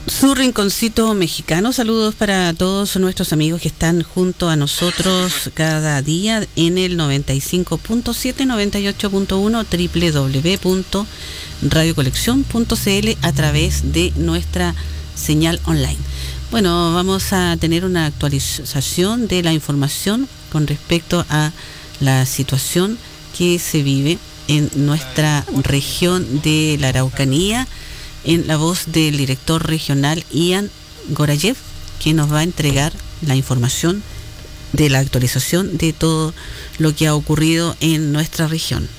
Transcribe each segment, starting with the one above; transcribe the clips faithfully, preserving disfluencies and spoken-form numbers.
Su rinconcito mexicano. Saludos para todos nuestros amigos que están junto a nosotros cada día en el noventa y cinco punto siete, noventa y ocho punto uno, doble u doble u doble u punto radio colección punto c l a través de nuestra señal online. Bueno, vamos a tener una actualización de la información con respecto a la situación que se vive en nuestra región de la Araucanía, en la voz del director regional Ian Gorayev, que nos va a entregar la información de la actualización de todo lo que ha ocurrido en nuestra región.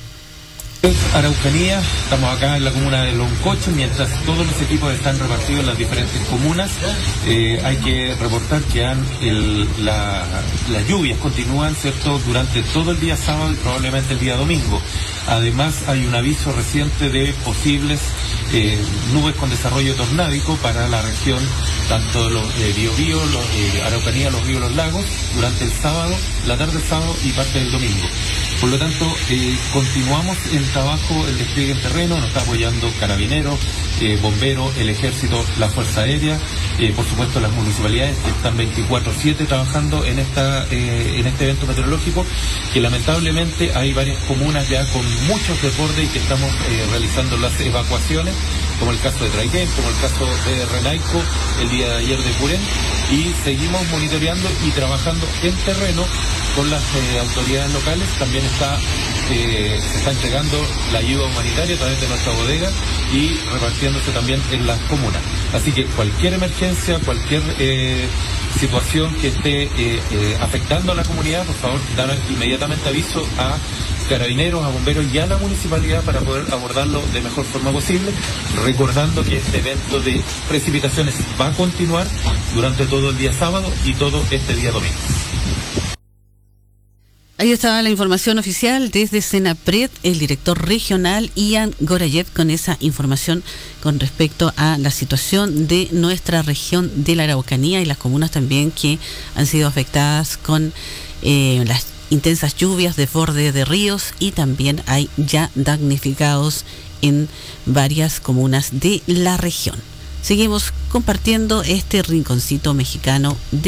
Araucanía, estamos acá en la comuna de Loncoche, mientras todos los equipos están repartidos en las diferentes comunas. Eh, hay que reportar que han el, la, las lluvias continúan, ¿cierto?, durante todo el día sábado y probablemente el día domingo. Además, hay un aviso reciente de posibles eh, nubes con desarrollo tornádico para la región, tanto los eh, Biobío, los eh, Araucanía, los ríos, los lagos, durante el sábado, la tarde del sábado y parte del domingo. Por lo tanto, eh, continuamos el trabajo, el despliegue en terreno, nos está apoyando Carabineros, eh, Bomberos, el Ejército, la Fuerza Aérea, eh, por supuesto las municipalidades que están veinticuatro siete trabajando en esta eh, en este evento meteorológico, que lamentablemente hay varias comunas ya con muchos desbordes y que estamos eh, realizando las evacuaciones, como el caso de Traiquén, como el caso de Renaico, el día de ayer de Purén, y seguimos monitoreando y trabajando en terreno con las eh, autoridades locales. También está eh, se está entregando la ayuda humanitaria a través de nuestra bodega y repartiéndose también en las comunas. Así que cualquier emergencia, cualquier eh, situación que esté eh, eh, afectando a la comunidad, por favor, dar inmediatamente aviso a Carabineros, a Bomberos y a la municipalidad para poder abordarlo de mejor forma posible, recordando que este evento de precipitaciones va a continuar durante todo el día sábado y todo este día domingo. Ahí estaba la información oficial desde Senapred, el director regional Ian Gorayev, con esa información con respecto a la situación de nuestra región de la Araucanía y las comunas también que han sido afectadas con eh, las intensas lluvias, desborde de ríos, y también hay ya damnificados en varias comunas de la región. Seguimos compartiendo este rinconcito mexicano de